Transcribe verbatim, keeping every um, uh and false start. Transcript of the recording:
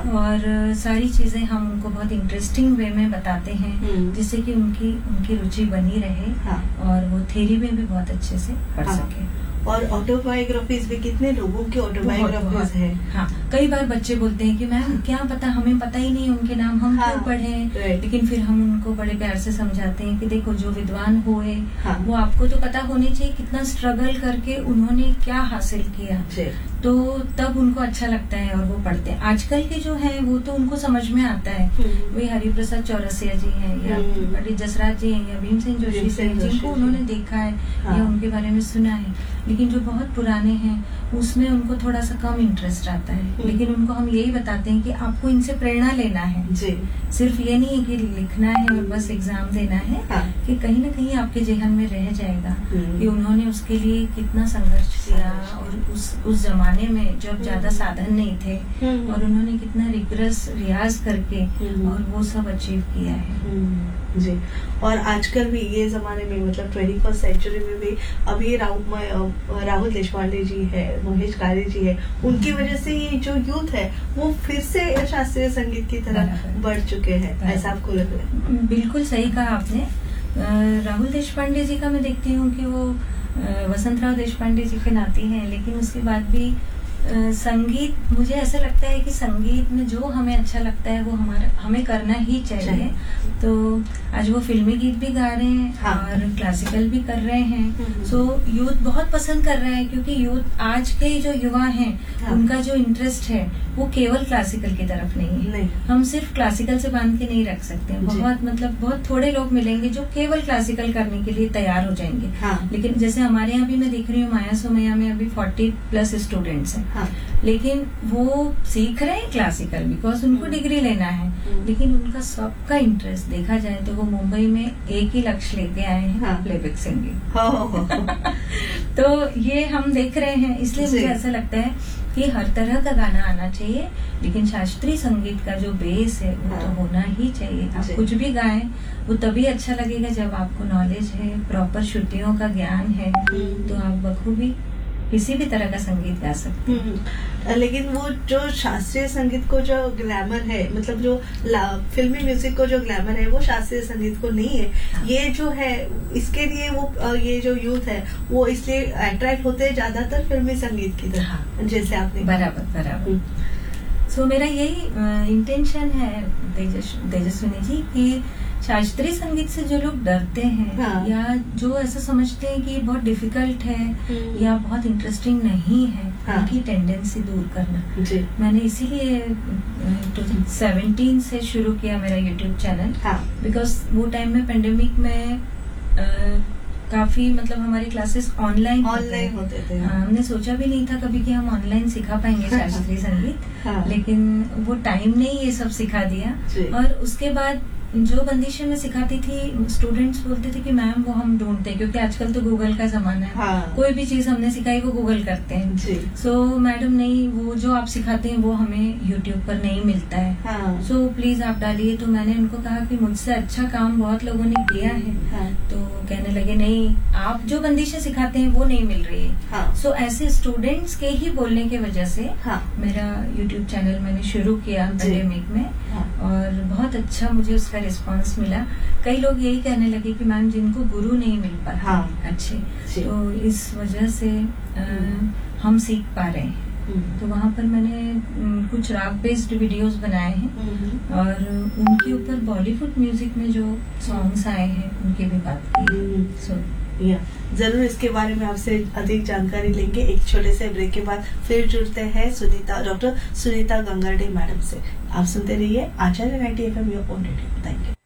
और सारी चीजें हम उनको बहुत इंटरेस्टिंग वे में बताते हैं जिससे कि उनकी उनकी रुचि बनी रहे और वो थ्योरी में भी बहुत अच्छे से पढ़ सके। और ऑटोबायोग्राफीज भी कितने लोगों की ऑटोबायोग्राफीज है। हाँ, कई बार बच्चे बोलते हैं कि मैम क्या पता, हमें पता ही नहीं उनके नाम, हम क्यों हाँ, पढ़ें। लेकिन फिर हम उनको बड़े प्यार से समझाते हैं कि देखो जो विद्वान हुए हाँ, वो आपको तो पता होनी चाहिए कितना स्ट्रगल करके उन्होंने क्या हासिल किया, तो तब उनको अच्छा लगता है और वो पढ़ते हैं। आजकल के जो है वो तो उनको समझ में आता है, वही हरिप्रसाद चौरसिया जी हैं या पंडित जसराज जी हैं या भीमसेन जोशी से, जिनको उन्होंने देखा है हाँ, या उनके बारे में सुना है। लेकिन जो बहुत पुराने हैं उसमें उनको थोड़ा सा कम इंटरेस्ट आता है। लेकिन उनको हम यही बताते हैं कि आपको इनसे प्रेरणा लेना है जी। सिर्फ ये नहीं है कि लिखना है और बस एग्जाम देना है हाँ, कि कहीं ना कहीं आपके जेहन में रह जाएगा कि उन्होंने उसके लिए कितना संघर्ष किया और उस उस जमाने में जब ज्यादा साधन नहीं थे और उन्होंने कितना रिगरस रियाज करके और वो सब अचीव किया है जी। और आजकल भी ये जमाने में मतलब ट्वेंटी फर्स्ट सेंचुरी में भी अभी राहुल राहुल देशपांडे जी है, महेश काले जी है, उनकी वजह से ये जो यूथ है वो फिर से शास्त्रीय संगीत की तरफ बढ़ चुके हैं, ऐसा आपको लग रहा है? बिल्कुल सही कहा आपने। राहुल देशपांडे जी का मैं देखती हूँ कि वो वसंतराव देशपांडे जी के नाती हैं, लेकिन उसके बाद भी Uh, संगीत, मुझे ऐसा लगता है कि संगीत में जो हमें अच्छा लगता है वो हमारा हमें करना ही चाहिए। तो आज वो फिल्मी गीत भी गा रहे हैं हाँ, और क्लासिकल भी कर रहे हैं। सो so, यूथ बहुत पसंद कर रहा है क्योंकि यूथ आज के जो युवा हैं हाँ, उनका जो इंटरेस्ट है वो केवल क्लासिकल की तरफ नहीं है नहीं। हम सिर्फ क्लासिकल से बांध के नहीं रख सकते। बहुत मतलब बहुत थोड़े लोग मिलेंगे जो केवल क्लासिकल करने के लिए तैयार हो जाएंगे हाँ, लेकिन जैसे हमारे यहाँ भी मैं देख रही हूँ माया सोमैया में अभी फोर्टी प्लस स्टूडेंट्स हैं हाँ, लेकिन वो सीख रहे हैं क्लासिकल बिकॉज उनको डिग्री लेना है, लेकिन उनका सबका इंटरेस्ट देखा जाए तो वो मुंबई में एक ही लक्ष्य लेके आए हैं हाँ, प्लेबैक सिंगिंग हाँ, तो ये हम देख रहे हैं। इसलिए मुझे ऐसा लगता है कि हर तरह का गाना आना चाहिए, लेकिन शास्त्रीय संगीत का जो बेस है वो हाँ, तो होना ही चाहिए। आप कुछ भी गाएं वो तभी अच्छा लगेगा जब आपको नॉलेज है, प्रॉपर श्रुतियों का ज्ञान है, तो आप बखूबी किसी भी तरह का संगीत गा सकते हैं। लेकिन वो जो शास्त्रीय संगीत को जो ग्लैमर है, मतलब जो फिल्मी म्यूजिक को जो ग्लैमर है वो शास्त्रीय संगीत को नहीं है हाँ, ये जो है इसके लिए वो ये जो यूथ है वो इसलिए अट्रैक्ट होते हैं ज्यादातर फिल्मी संगीत की तरह हाँ, जैसे आपने बराबर बराबर सो so, मेरा यही इंटेंशन है तेजस तेजस्विनी जी कि शास्त्रीय संगीत से जो लोग डरते हैं हाँ, या जो ऐसा समझते हैं कि बहुत डिफिकल्ट है या बहुत इंटरेस्टिंग नहीं है हाँ, उनकी टेंडेंसी दूर करना जी। मैंने इसीलिए दो हज़ार सत्रह से शुरू किया मेरा यूट्यूब चैनल हाँ, बिकॉज वो टाइम में पेंडेमिक में आ, काफी मतलब हमारी क्लासेस ऑनलाइन ऑनलाइन होते थे हाँ, हमने सोचा भी नहीं था कभी कि हम ऑनलाइन सिखा पाएंगे शास्त्रीय संगीत हाँ, लेकिन वो टाइम ने ये सब सिखा दिया। और उसके बाद जो बंदिशें मैं सिखाती थी स्टूडेंट्स बोलते थे कि मैम वो हम ढूंढते हैं, क्योंकि आजकल तो गूगल का जमाना है हाँ, कोई भी चीज हमने सिखाई वो गूगल करते हैं। सो so, मैडम नहीं, वो जो आप सिखाते हैं वो हमें यूट्यूब पर नहीं मिलता है सो हाँ, so, प्लीज आप डालिए। तो मैंने उनको कहा कि मुझसे अच्छा काम बहुत लोगों ने किया है हाँ, तो कहने लगे नहीं आप जो बंदिशें सिखाते हैं वो नहीं मिल रही है हाँ, सो so, ऐसे स्टूडेंट्स के ही बोलने की वजह से हाँ, मेरा यूट्यूब चैनल मैंने शुरू किया पेंडेमिक में हाँ, और बहुत अच्छा मुझे उसका रिस्पांस मिला। कई लोग यही कहने लगे कि मैम जिनको गुरु नहीं मिल पाते हाँ, अच्छे, तो इस वजह से आ, हम सीख पा रहे हैं। तो वहाँ पर मैंने कुछ राग बेस्ड वीडियोस बनाए हैं और उनके ऊपर बॉलीवुड म्यूजिक में जो सॉन्ग्स आए हैं उनकी भी बात की। सो या जरूर इसके बारे में आपसे अधिक जानकारी लेंगे। एक छोटे से ब्रेक के बाद फिर जुड़ते हैं सुनीता डॉक्टर सुनीता गंगाडे मैडम से। आप सुनते रहिए आचार्य ninety F am your own radio. Thank you.